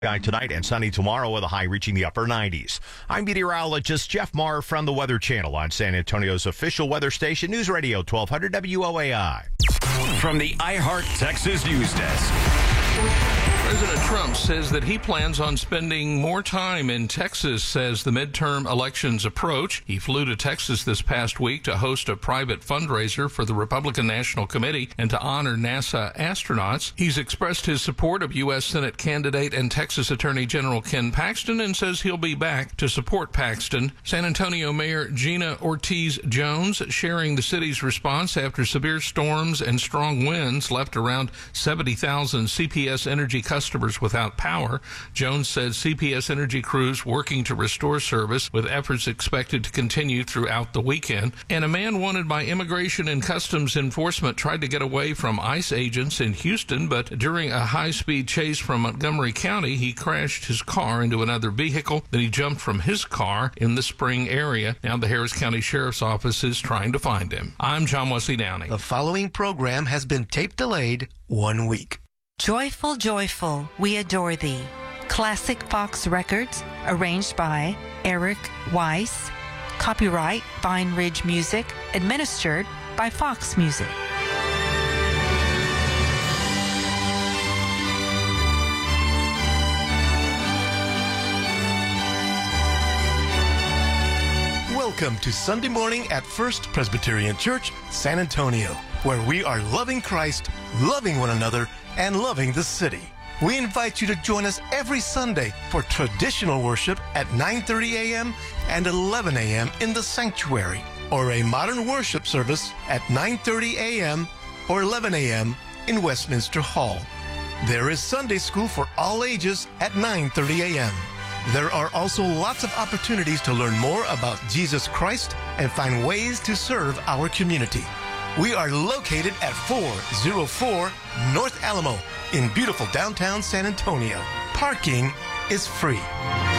Tonight and sunny tomorrow with a high reaching the upper 90s. I'm meteorologist Jeff Marr from the Weather Channel on San Antonio's official weather station, News Radio 1200 WOAI. From the iHeart Texas News Desk. President Trump says that he plans on spending more time in Texas as the midterm elections approach. He flew to Texas this past week to host a private fundraiser for the Republican National Committee and to honor NASA astronauts. He's expressed his support of U.S. Senate candidate and Texas Attorney General Ken Paxton and says he'll be back to support Paxton. San Antonio Mayor Gina Ortiz Jones sharing the city's response after severe storms and strong winds left around 70,000 CPS Energy customers without power. Jones said CPS Energy crews working to restore service with efforts expected to continue throughout the weekend. And a man wanted by Immigration and Customs Enforcement tried to get away from ICE agents in Houston, but during a high-speed chase from Montgomery County, he crashed his car into another vehicle. Then he jumped from his car in the Spring area. Now the Harris County Sheriff's Office is trying to find him. I'm John Wesley Downey. The following program has been tape delayed 1 week. Joyful, joyful, we adore thee. Classic Fox Records, arranged by Eric Weiss. Copyright Vine Ridge Music, administered by Fox Music. Welcome to Sunday morning at First Presbyterian Church, San Antonio, where we are loving Christ, loving one another, and loving the city. We invite you to join us every Sunday for traditional worship at 9:30 a.m. and 11 a.m. in the sanctuary, or a modern worship service at 9:30 a.m. or 11 a.m. in Westminster Hall. There is Sunday school for all ages at 9:30 a.m. There are also lots of opportunities to learn more about Jesus Christ and find ways to serve our community. We are located at 404 North Alamo in beautiful downtown San Antonio. Parking is free.